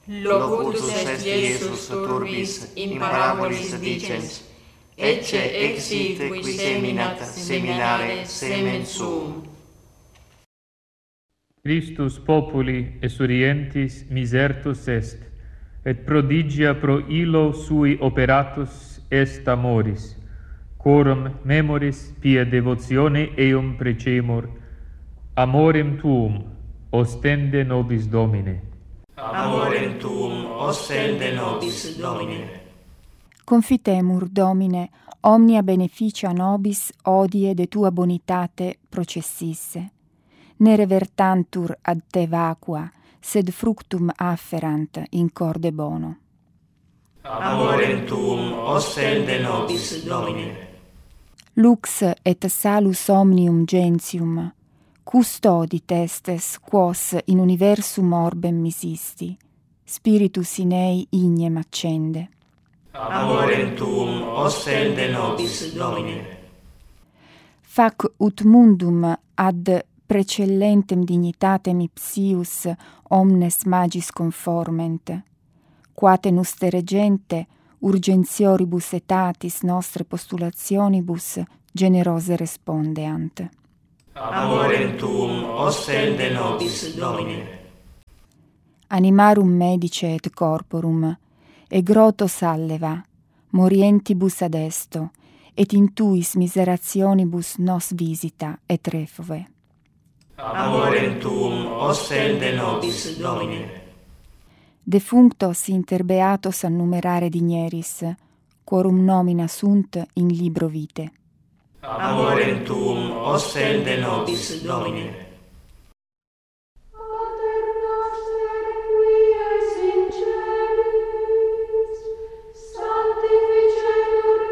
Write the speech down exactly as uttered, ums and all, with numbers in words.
Locutus est Iesus turbis in parabolis dicens, ecce exit qui seminat seminare semen suum. Christus populi esurientis misertus est, et prodigia pro illo sui operatus est amoris, quorum memoris pia devotione eum precemur, amorem tuum ostende nobis Domine. Amorem tuum ostende nobis Domine. Confitemur, Domine, omnia beneficia nobis odie de tua bonitate processisse. Ne revertantur ad te vacua, sed fructum afferant in corde bono. Amorem tuum ostende nobis Domine. Lux et salus omnium gentium, custodi testes quos in universum orbem misisti, spiritus in ei ignem accende. Amorem tuum ostende nobis Domine. Fac ut mundum ad precellentem dignitatem ipsius omnes magis conforment, quate nuster gente urgentioribus etatis nostre postulationibus generose respondeant. Amorem tuum ostende nobis Domine. Animarum medice et corporum, e groto salleva, morientibus adesto, et in tuis miserationibus nos visita et refove. Amorem tuum ostende nobis Domine. Defunctos inter beatos annumerare digneris, quorum nomina sunt in libro vitae. Amorem tuum ostende nobis Domine.